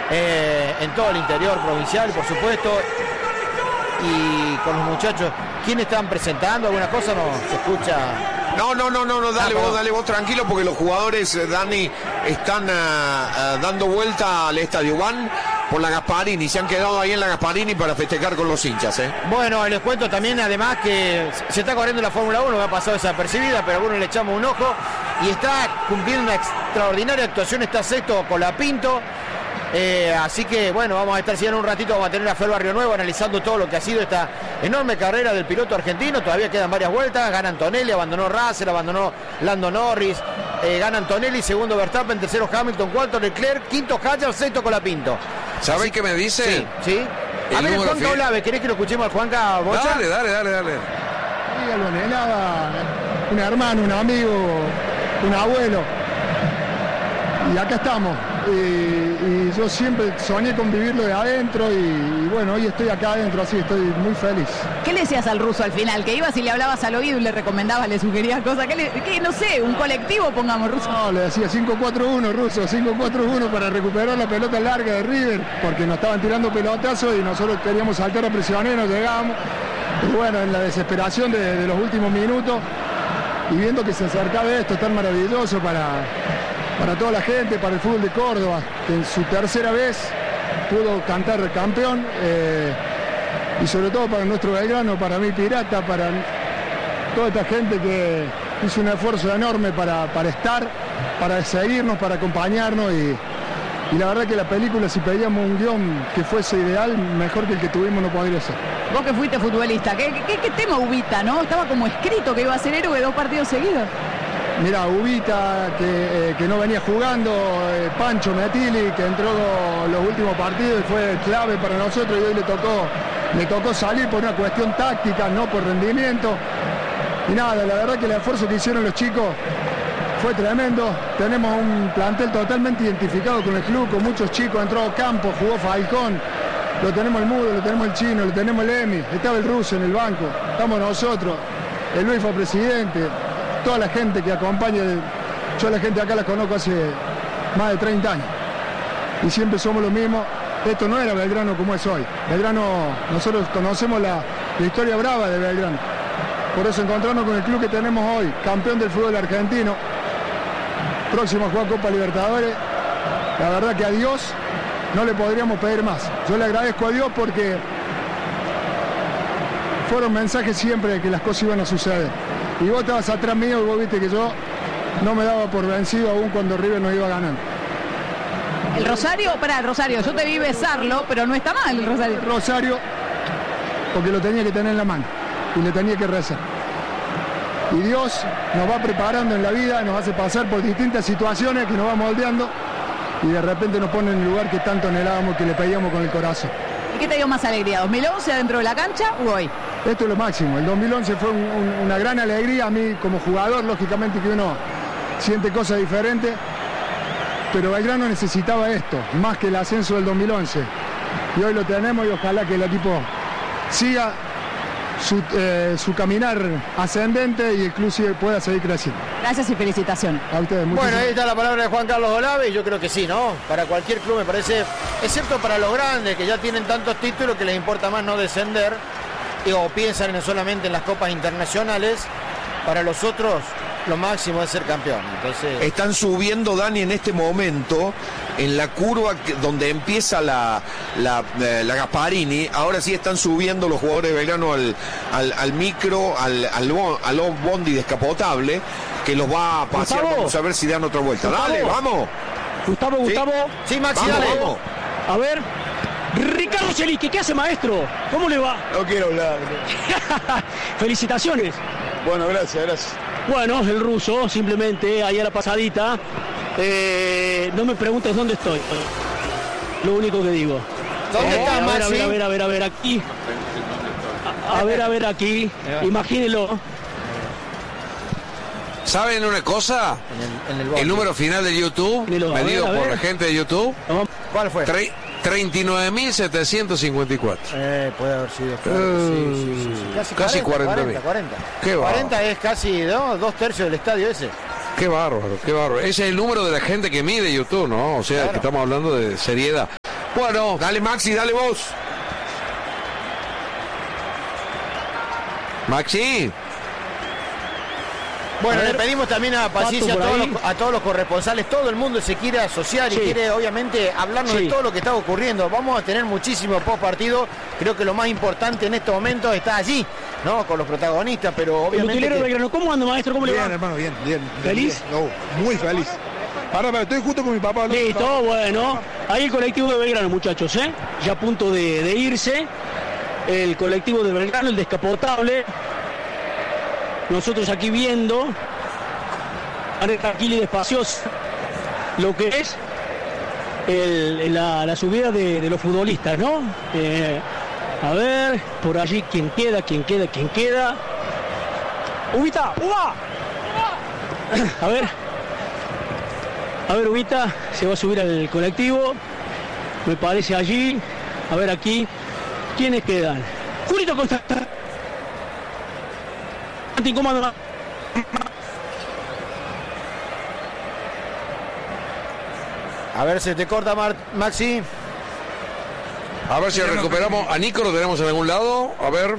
en todo el interior provincial, por supuesto. Y con los muchachos, ¿quiénes están presentando? ¿Alguna cosa no se escucha? No, dale vos tranquilo, porque los jugadores, Dani, están dando vuelta al estadio. Van por la Gasparini, se han quedado ahí en la Gasparini para festejar con los hinchas. Bueno, les cuento también, además, que se está corriendo la Fórmula 1, me ha pasado desapercibida, pero a algunos le echamos un ojo, y está cumpliendo una extraordinaria actuación, está sexto Colapinto. Así que bueno, vamos a estar siguiendo un ratito, vamos a tener a Fer Barrio Nuevo analizando todo lo que ha sido esta enorme carrera del piloto argentino. Todavía quedan varias vueltas, gana Antonelli, abandonó Russell, abandonó Lando Norris, gana Antonelli, segundo Verstappen, tercero Hamilton, cuarto Leclerc, quinto Hadjar, sexto Colapinto. ¿Sabés qué me dice? Sí. A ver, Juanca Olave, ¿querés que lo escuchemos al Juanca Bocha? Dale. Sí, lo anhelaba, un hermano, un amigo, un abuelo. Y acá estamos. Y yo siempre soñé con vivirlo de adentro y bueno, hoy estoy acá adentro, así estoy muy feliz. ¿Qué le decías al ruso al final? ¿Que ibas y le hablabas al oído y le recomendabas, le sugerías cosas? ¿Qué no sé, un colectivo pongamos, ruso? No, le decía 5-4-1, ruso, 5-4-1 para recuperar la pelota larga de River, porque nos estaban tirando pelotazos y nosotros queríamos saltar a prisioneros, llegábamos. Y bueno, en la desesperación de los últimos minutos y viendo que se acercaba esto tan maravilloso para toda la gente, para el fútbol de Córdoba, que en su tercera vez pudo cantar campeón, y sobre todo para nuestro Belgrano, para mi Pirata, para toda esta gente que hizo un esfuerzo enorme para estar, para seguirnos, para acompañarnos, y la verdad que la película, si pedíamos un guión que fuese ideal, mejor que el que tuvimos no podría ser. Vos que fuiste futbolista, ¿qué tema Ubita, no? Estaba como escrito que iba a ser héroe 2 partidos seguidos. Mirá, Ubita, que no venía jugando, Pancho Metili, que entró los últimos partidos y fue clave para nosotros, y hoy le tocó salir por una cuestión táctica, no por rendimiento. Y nada, la verdad que el esfuerzo que hicieron los chicos fue tremendo. Tenemos un plantel totalmente identificado con el club, con muchos chicos. Entró Campos, jugó Falcón, lo tenemos el Mudo, lo tenemos el Chino, lo tenemos el Emi, estaba el Ruso en el banco, estamos nosotros, el Luis fue presidente. Toda la gente que acompaña, yo a la gente acá la conozco hace más de 30 años y siempre somos los mismos. Esto no era Belgrano como es hoy. Belgrano, nosotros conocemos la historia brava de Belgrano. Por eso encontrarnos con el club que tenemos hoy, campeón del fútbol argentino, próximo a jugar Copa Libertadores, la verdad que a Dios no le podríamos pedir más. Yo le agradezco a Dios porque fueron mensajes siempre de que las cosas iban a suceder. Y vos estabas atrás mío y vos viste que yo no me daba por vencido aún cuando River nos iba ganando. El Rosario, yo te vi besarlo, pero no está mal el Rosario. El Rosario, porque lo tenía que tener en la mano y le tenía que rezar. Y Dios nos va preparando en la vida, nos hace pasar por distintas situaciones que nos va moldeando y de repente nos pone en el lugar que tanto anhelábamos, que le pedíamos con el corazón. ¿Y qué te dio más alegría? ¿2011 adentro de la cancha o hoy? Esto es lo máximo. El 2011 fue una gran alegría. A mí como jugador, lógicamente que uno siente cosas diferentes, pero Belgrano necesitaba esto, más que el ascenso del 2011. Y hoy lo tenemos y ojalá que el equipo siga su caminar ascendente y el club pueda seguir creciendo. Gracias y felicitaciones. A ustedes. Bueno, ahí está la palabra de Juan Carlos Olave y yo creo que sí, ¿no? Para cualquier club me parece, excepto para los grandes que ya tienen tantos títulos que les importa más no descender o piensan solamente en las copas internacionales, para los otros lo máximo es ser campeón. Entonces están subiendo, Dani, en este momento en la curva donde empieza la Gasparini. Ahora sí están subiendo los jugadores de Belgrano al micro, al bondi descapotable que los va a pasear. Gustavo, vamos a ver si dan otra vuelta. Gustavo, dale, vamos. Gustavo. Sí, Maxi, vamos, dale. vamos. A ver, Ricardo Celisqui, ¿qué hace, maestro? ¿Cómo le va? No quiero hablar. Felicitaciones. Bueno, gracias. Bueno, el ruso, simplemente, ahí a la pasadita. No me preguntes dónde estoy. Lo único que digo. ¿Dónde estás, Maxi? A ver, aquí. A ver, aquí. Imagínelo. ¿Saben una cosa? El número final de YouTube, medido por la gente de YouTube. ¿Cuál fue? 39.754. Puede haber sido. Sí. Casi 40.000. 40. Qué bárbaro. 40 es casi, ¿no? 2/3 del estadio ese. Qué bárbaro. Ese es el número de la gente que mide YouTube, ¿no? O sea, claro, que estamos hablando de seriedad. Bueno, dale Maxi, dale vos. Maxi. Bueno, le pedimos también a paciencia a todos los corresponsales. Todo el mundo se quiere asociar y quiere, obviamente, hablarnos de todo lo que está ocurriendo. Vamos a tener muchísimo post partido. Creo que lo más importante en este momento está allí, ¿no? Con los protagonistas, pero obviamente. ¿Cómo anda, maestro? ¿Cómo le va? Bien, hermano, bien. ¿Feliz? Bien. No, muy feliz. Ahora estoy justo con mi papá. Listo, bueno. Ahí el colectivo de Belgrano, muchachos, ya a punto de irse. El colectivo de Belgrano, el descapotable. Nosotros aquí viendo, tranquilo y despacioso, lo que es la subida de los futbolistas, ¿no? A ver, por allí, quién queda. Ubita, ¡uva! A ver, Ubita, se va a subir al colectivo, me parece allí. A ver aquí, ¿quiénes quedan? Julito Costa. Comando. A ver, se te corta, Maxi. A ver si recuperamos. A Nico lo tenemos en algún lado. A ver.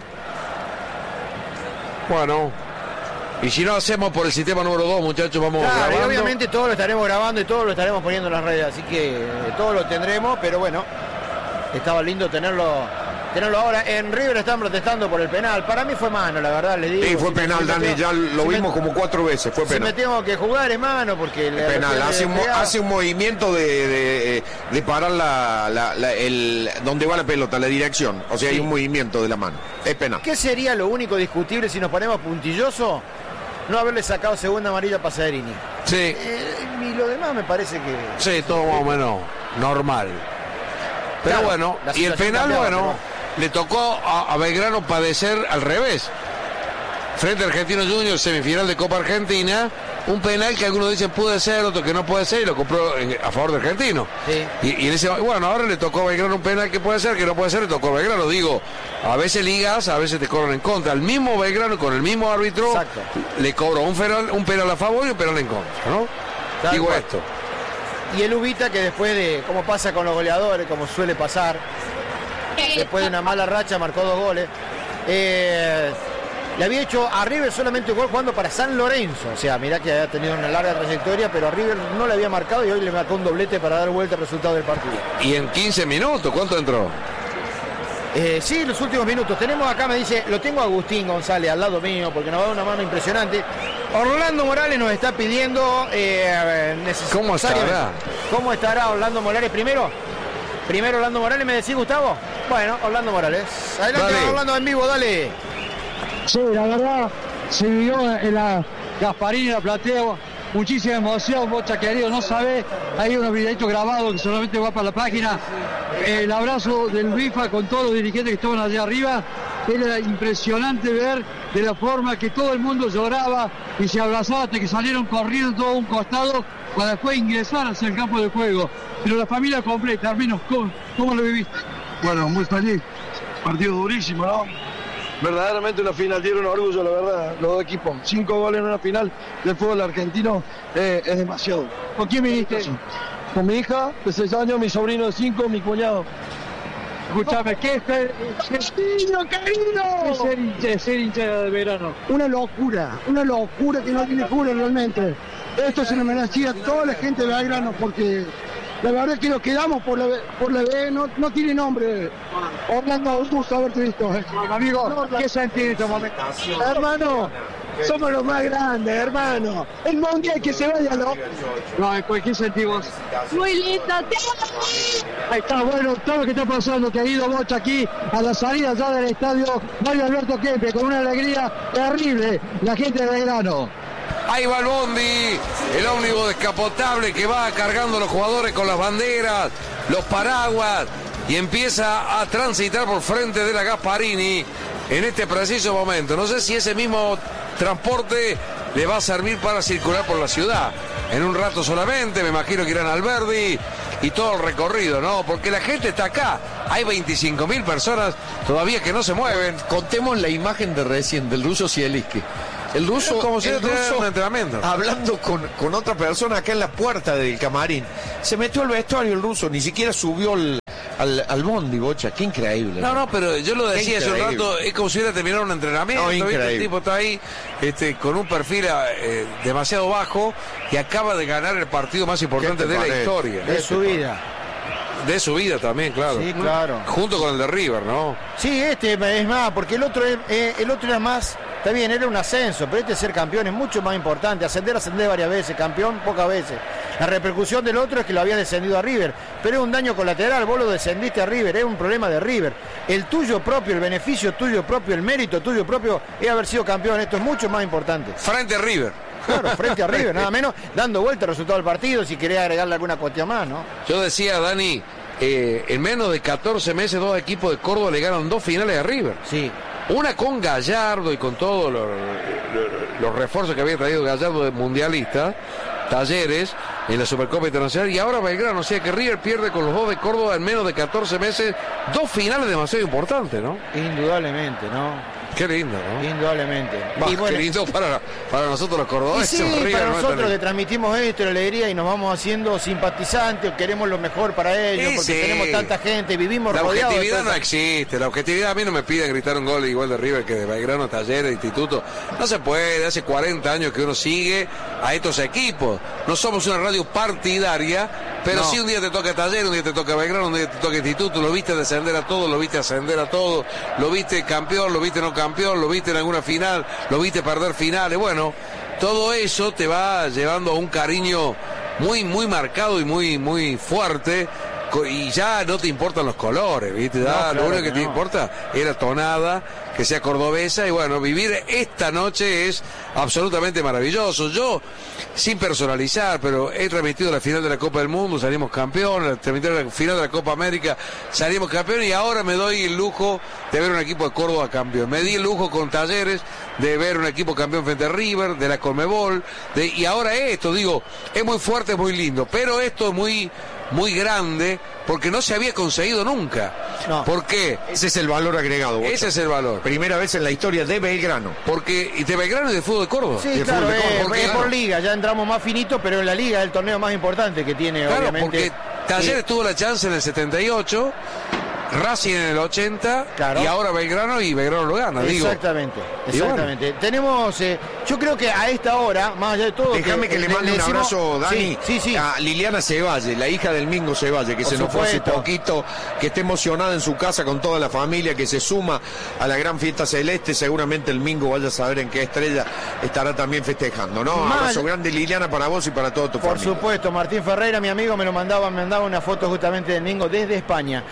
Bueno. Y si no hacemos por el sistema número 2, muchachos, vamos grabando. Y obviamente todo lo estaremos grabando y todo lo estaremos poniendo en las redes. Así que todo lo tendremos, pero bueno. Estaba lindo tenerlo ahora. En River están protestando por el penal. Para mí fue mano, la verdad, le digo. Sí, fue penal, Dani, ya lo vimos como 4 veces, fue penal. Si me tengo que jugar, es mano, porque... Penal, hace un movimiento de parar donde va la pelota, la dirección. O sea, hay un movimiento de la mano. Es penal. ¿Qué sería lo único discutible si nos ponemos puntilloso? No haberle sacado segunda amarilla a Pasaderini. Sí. Y lo demás me parece que... Sí, todo más o menos normal. Pero claro, bueno, y el penal, le tocó a Belgrano padecer al revés. Frente a Argentinos Juniors, semifinal de Copa Argentina, un penal que algunos dicen puede ser, otros que no puede ser, y lo compró a favor de Argentino. Sí. Y en ese, bueno, ahora le tocó a Belgrano un penal que puede ser, que no puede ser, le tocó a Belgrano. Digo, a veces ligas, a veces te cobran en contra. El mismo Belgrano con el mismo árbitro. Exacto. Le cobró un penal a favor y un penal en contra, ¿no? Tal digo cual. Esto. Y el Ubita, que después de, como pasa con los goleadores, como suele pasar, después de una mala racha marcó 2 goles. Le había hecho a River solamente un gol jugando para San Lorenzo. O sea, mirá que había tenido una larga trayectoria, pero a River no le había marcado y hoy le marcó un doblete para dar vuelta al resultado del partido. Y en 15 minutos, ¿cuánto entró? Sí, los últimos minutos. Tenemos acá, me dice, lo tengo a Agustín González al lado mío, porque nos va a dar una mano impresionante. Orlando Morales nos está pidiendo... ¿Cómo estará? ¿Cómo estará Orlando Morales primero? Primero Orlando Morales, ¿me decís, Gustavo? Bueno, Orlando Morales. Adelante, dale. Orlando en vivo, dale. Sí, la verdad, se vivió en la Gasparini, en la platea, muchísima emoción, Bocha querido, no sabés, hay unos videitos grabados que solamente va para la página. El abrazo del FIFA con todos los dirigentes que estaban allá arriba, era impresionante ver de la forma que todo el mundo lloraba y se abrazaba hasta que salieron corriendo todo un costado para después ingresar hacia el campo de juego. Pero la familia completa, al menos, ¿cómo lo viviste? Bueno, muy feliz, partido durísimo, ¿no? Verdaderamente una final, tiene un orgullo, la verdad, los dos equipos. 5 goles en una final del fútbol argentino es demasiado. ¿Con quién viniste? Con mi hija de 6 años, mi sobrino de 5, mi cuñado. Escuchame, ¿qué es ser hincha de Belgrano? Una locura que no tiene cura realmente. Esto se lo merecía a toda la gente de Belgrano porque la verdad es que nos quedamos por la B, no tiene nombre. Orlando, un gusto haberte visto. Amigo, ¿qué sentís en este momento? Hermano, somos los más grandes, hermano. El mundial que se vaya loco. No, ¿qué sentís vos? Muy lindo, te Ahí está, bueno, todo lo que está pasando, querido Bocha, aquí a la salida ya del estadio Mario Alberto Kempe, con una alegría terrible, la gente de Belgrano. Ahí va el bondi, el ómnibus descapotable que va cargando a los jugadores con las banderas, los paraguas, y empieza a transitar por frente de la Gasparini en este preciso momento. No sé si ese mismo transporte le va a servir para circular por la ciudad. En un rato solamente, me imagino que irán al Verdi y todo el recorrido, ¿no? Porque la gente está acá. Hay 25.000 personas todavía que no se mueven. Contemos la imagen de recién del ruso Zielinski. El ruso, como si el ruso un entrenamiento. Hablando con otra persona acá en la puerta del camarín. Se metió al vestuario el ruso, ni siquiera subió al bondi, Bocha, qué increíble. No, pero yo lo decía hace un increíble. rato, es como si hubiera terminado un entrenamiento, No, ¿viste? increíble. El tipo está ahí con un perfil demasiado bajo y acaba de ganar el partido más importante de la historia. De su vida. De su vida también, claro. Sí, claro. Junto con el de River, ¿no? Sí, es más, porque el otro era más, está bien, era un ascenso, pero ser campeón es mucho más importante. Ascender varias veces, campeón pocas veces. La repercusión del otro es que lo había descendido a River, pero es un daño colateral, vos lo descendiste a River, es un problema de River. El tuyo propio, el beneficio tuyo propio, el mérito tuyo propio es haber sido campeón, esto es mucho más importante. Frente a River. Claro, frente a River, nada menos, dando vuelta al resultado del partido, si querés agregarle alguna cuestión más, ¿no? Yo decía, Dani, en menos de 14 meses 2 equipos de Córdoba le ganan 2 finales a River. Sí. Una con Gallardo y con todos los refuerzos que había traído Gallardo de mundialista, Talleres, en la Supercopa Internacional, y ahora Belgrano, o sea que River pierde con los 2 de Córdoba en menos de 14 meses, 2 finales demasiado importantes, ¿no? Indudablemente, ¿no? Qué lindo, ¿no? Indudablemente. Bah, Y bueno, qué lindo para nosotros los y cordobeses. sí, River para no es nosotros tan- que transmitimos esto, la alegría, y nos vamos haciendo simpatizantes, queremos lo mejor para ellos, Sí, porque sí. tenemos tanta gente, vivimos La rodeados de objetividad no cosas. existe, la objetividad a mí no me pide gritar un gol igual de River que de Belgrano, Talleres, Instituto. No se puede, hace 40 años que uno sigue a estos equipos. No somos una radio partidaria, pero No. sí un día te toca Talleres, un día te toca Belgrano, un día te toca Instituto, lo viste descender a todos, lo viste ascender a todos, lo viste campeón, lo viste no campeón, lo viste en alguna final, lo viste perder finales. Bueno, todo eso te va llevando a un cariño muy, muy marcado y muy, muy fuerte. Y ya no te importan los colores, ¿viste? Ya No, lo claro único que que te no. importa es la tonada, que sea cordobesa, y bueno, vivir esta noche es absolutamente maravilloso. Yo, sin personalizar, pero he transmitido la final de la Copa del Mundo, salimos campeones, transmitido la final de la Copa América, salimos campeones, y ahora me doy el lujo de ver un equipo de Córdoba campeón. Me di el lujo con Talleres de ver un equipo campeón frente a River, de la Conmebol, y ahora esto, digo, es muy fuerte, es muy lindo, pero esto es muy grande, porque no se había conseguido nunca. No. ¿Por qué? Ese es el valor agregado, Bocha. Ese es el valor. Primera vez en la historia de Belgrano. Porque y de Belgrano y de Fútbol de Córdoba. Sí, Y el claro, fútbol de Córdoba, porque es claro. por liga, ya entramos más finito, pero en la liga es el torneo más importante que tiene, Claro, obviamente. porque Talleres tuvo la chance en el 78, Racing en el 80, Claro. y ahora Belgrano, y Belgrano lo gana, digo. Exactamente, Y bueno. exactamente. Tenemos, yo creo que a esta hora, más allá de todo... Déjame que le mande un decimos- abrazo, Dani, Sí. a Liliana Cevalle, la hija del Mingo Cevalle, que Por se nos fue hace supuesto. poquito, que está emocionada en su casa con toda la familia, que se suma a la gran fiesta celeste. Seguramente el Mingo vaya a saber en qué estrella estará también festejando, ¿no? Mal. Abrazo grande, Liliana, para vos y para toda tu Por familia. supuesto, Martín Ferreira, mi amigo, me mandaba una foto justamente del Mingo desde España.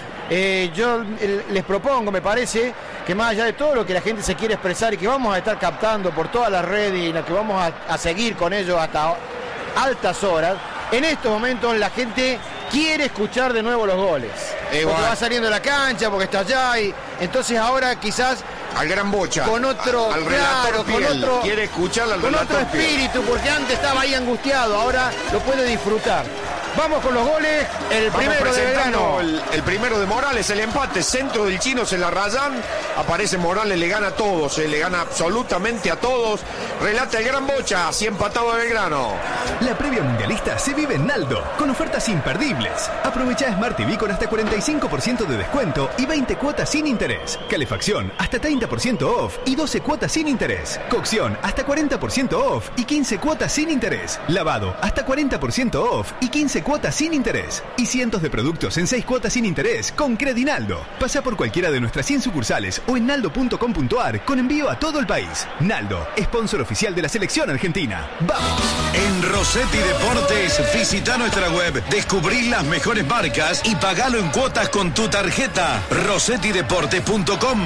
Yo les propongo, me parece, que más allá de todo lo que la gente se quiere expresar y que vamos a estar captando por todas las redes y lo que vamos a seguir con ellos hasta altas horas, en estos momentos la gente quiere escuchar de nuevo los goles. Porque bueno. va saliendo de la cancha, porque está allá, y entonces ahora quizás Al gran Bocha. con otro, al relator claro, con Piel. otro, Quiere escuchar al con otro relator Piel. espíritu, porque antes estaba ahí angustiado, ahora lo puede disfrutar. Vamos con los goles, el Vamos primero de presentando Belgrano. el primero de Morales, el empate, centro del chino, se la rayan, aparece Morales, le gana a todos, le gana absolutamente a todos, relata el gran Bocha, así empatado de Belgrano. La previa mundialista se vive en Naldo, con ofertas imperdibles. Aprovecha Smart TV con hasta 45% de descuento y 20 cuotas sin interés. Calefacción hasta 30% off y 12 cuotas sin interés. Cocción hasta 40% off y 15 cuotas sin interés. Lavado hasta 40% off y 15 cuotas sin interés. Y cientos de productos en 6 cuotas sin interés con Credinaldo. Pasa por cualquiera de nuestras 100 sucursales o en naldo.com.ar con envío a todo el país. Naldo, sponsor oficial de la selección argentina. ¡Vamos! En Rossetti Deportes, visita nuestra web, descubrí las mejores marcas y pagalo en cuotas con tu tarjeta. rossettideportes.com.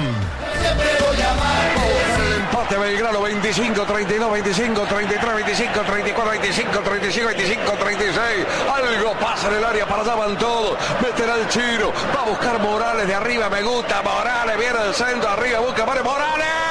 El empate Belgrano 25, 32, 25, 33, 25, 34, 25, 35, 25, 36. Algo pasa en el área, para allá van todos. Meterá el chino, va a buscar Morales de arriba, me gusta Morales, viene el centro, arriba, busca Morales.